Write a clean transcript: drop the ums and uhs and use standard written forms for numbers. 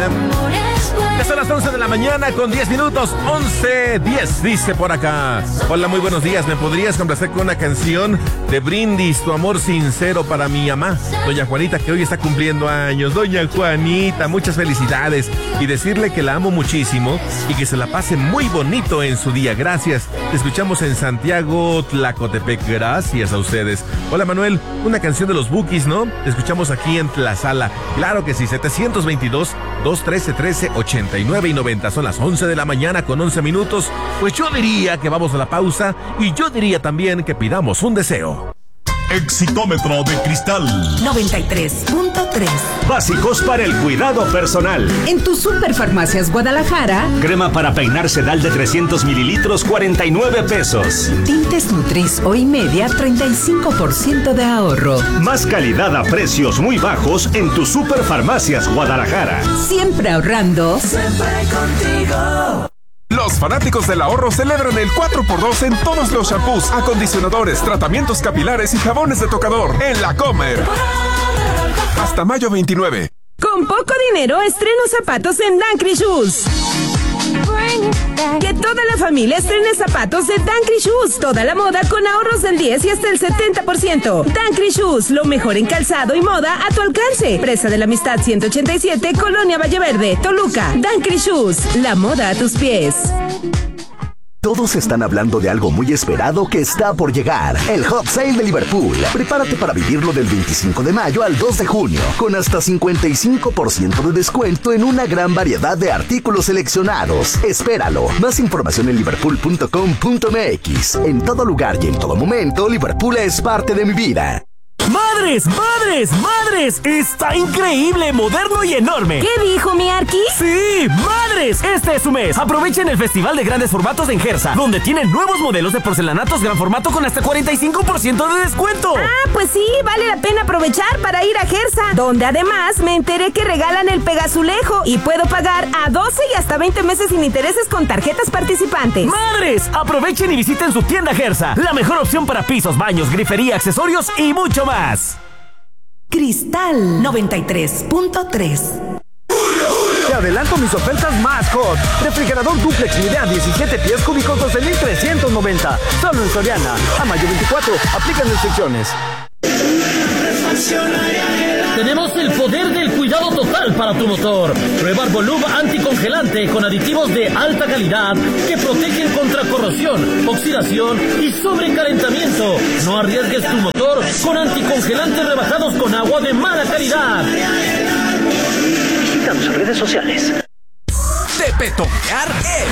mañana. Ya son las 11 de la mañana con 10 minutos. 11:10 dice por acá. Hola, muy buenos días. ¿Me podrías complacer con una canción de Brindis, Tu amor sincero para mi mamá, doña Juanita, que hoy está cumpliendo años? Doña Juanita, muchas felicidades. Y decirle que la amo muchísimo y que se la pase muy bonito en su día. Gracias. Te escuchamos en Santiago, Tlacotepec. Gracias a ustedes. Hola, Manuel. Una canción de los Bukis, ¿no? Te escuchamos aquí en Tlazala. Claro que sí. 722-213-1389 y 90. Son las 11 de la mañana con 11 minutos. Pues yo diría que vamos a la pausa y yo diría también que pidamos un deseo. Exitómetro de Cristal 93.3. Básicos para el cuidado personal. En tu Superfarmacias Guadalajara. Crema para peinar Sedal de 300 mililitros, 49 pesos. Tintes Nutris Hoy Media, 35% de ahorro. Más calidad a precios muy bajos en tu Superfarmacias Guadalajara. Siempre ahorrando. Siempre contigo. Los fanáticos del ahorro celebran el 4x2 en todos los shampoos, acondicionadores, tratamientos capilares y jabones de tocador en La Comer. Hasta mayo 29. Con poco dinero, estreno zapatos en Dancry Shoes. Que toda la familia estrene zapatos de Dancry Shoes. Toda la moda con ahorros del 10 y hasta el 70%. Dancry Shoes, lo mejor en calzado y moda a tu alcance. Presa de la Amistad 187, Colonia Valleverde, Toluca. Dancry Shoes, la moda a tus pies. Todos están hablando de algo muy esperado que está por llegar. El Hot Sale de Liverpool. Prepárate para vivirlo del 25 de mayo al 2 de junio, con hasta 55% de descuento en una gran variedad de artículos seleccionados. Espéralo. Más información en liverpool.com.mx. En todo lugar y en todo momento, Liverpool es parte de mi vida. ¡Madres, madres, madres! ¡Está increíble, moderno y enorme! ¿Qué dijo mi Arqui? ¡Sí, madres! Este es su mes. Aprovechen el Festival de Grandes Formatos en Gersa, donde tienen nuevos modelos de porcelanatos gran formato con hasta 45% de descuento. Ah, pues sí, vale la pena aprovechar para ir a Gersa, donde además me enteré que regalan el Pegazulejo y puedo pagar a 12 y hasta 20 meses sin intereses con tarjetas participantes. ¡Madres! Aprovechen y visiten su tienda Gersa, la mejor opción para pisos, baños, grifería, accesorios y mucho más. Cristal 93.3. Te adelanto mis ofertas más hot. Refrigerador duplex Midea 17 pies cúbicos 12,390. Solo en Soriana. A mayo 24. Aplican restricciones. Tenemos el poder del cuidado total para tu motor. Prueba Arbolub anticongelante con aditivos de alta calidad que protegen contra corrosión, oxidación y sobrecalentamiento. No arriesgues tu motor con anticongelantes rebajados con agua de mala calidad. Visita nuestras redes sociales. De petonear